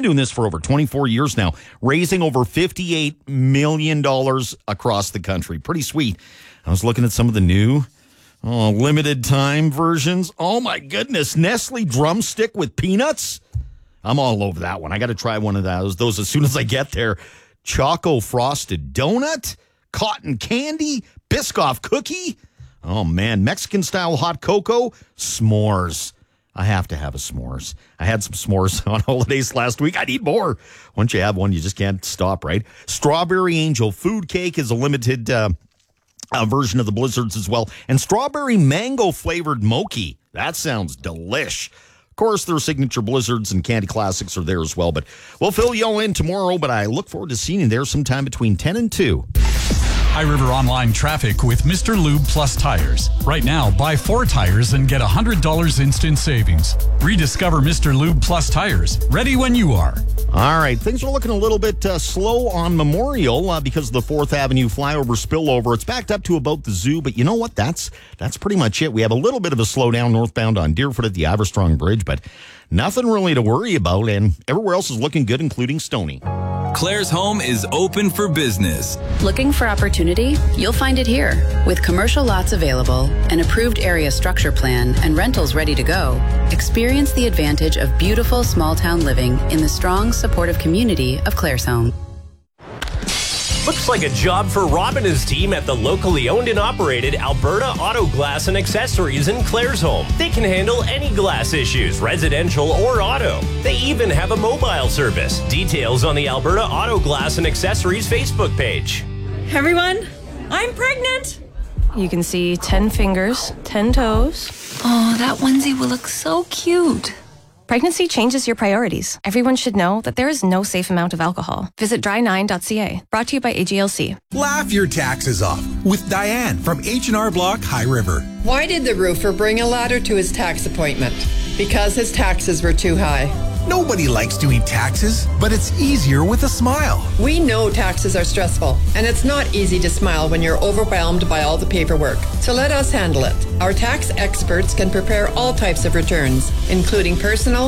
doing this for over 24 years now, raising over $58 million across the country. Pretty sweet. I was looking at some of the new limited time versions. Oh, my goodness. Nestle drumstick with peanuts. I'm all over that one. I got to try one of those as soon as I get there. Choco frosted donut, cotton candy, Biscoff cookie. Oh, man. Mexican-style hot cocoa, s'mores. I have to have a s'mores. I had some s'mores on holidays last week. I need more. Once you have one, you just can't stop, right? Strawberry Angel food cake is a limited version of the Blizzards as well. And strawberry mango flavored mochi. That sounds delish. Of course, their signature Blizzards and candy classics are there as well. But we'll fill you all in tomorrow. But I look forward to seeing you there sometime between 10 and 2. High River Online traffic with Mr. Lube Plus Tires. Right now, buy 4 tires and get $100 instant savings. Rediscover Mr. Lube Plus Tires. Ready when you are. All right, things are looking a little bit slow on Memorial because of the 4th Avenue flyover spillover. It's backed up to about the zoo, but you know what? That's pretty much it. We have a little bit of a slowdown northbound on Deerfoot at the Iverstrong Bridge, but nothing really to worry about, and everywhere else is looking good, including Stoney. Claire's Home is open for business. Looking for opportunity? You'll find it here. With commercial lots available, an approved area structure plan, and rentals ready to go, experience the advantage of beautiful small-town living in the strong, supportive community of Claire's Home. Looks like a job for Rob and his team at the locally owned and operated Alberta Auto Glass and Accessories in Claresholm. They can handle any glass issues, residential or auto. They even have a mobile service. Details on the Alberta Auto Glass and Accessories Facebook page. Everyone, I'm pregnant. You can see 10 fingers, 10 toes. Oh, that onesie will look so cute. Pregnancy changes your priorities. Everyone should know that there is no safe amount of alcohol. Visit dry9.ca. Brought to you by AGLC. Laugh your taxes off with Diane from H&R Block High River. Why did the roofer bring a ladder to his tax appointment? Because his taxes were too high. Nobody likes doing taxes, but it's easier with a smile. We know taxes are stressful, and it's not easy to smile when you're overwhelmed by all the paperwork. So let us handle it. Our tax experts can prepare all types of returns, including personal,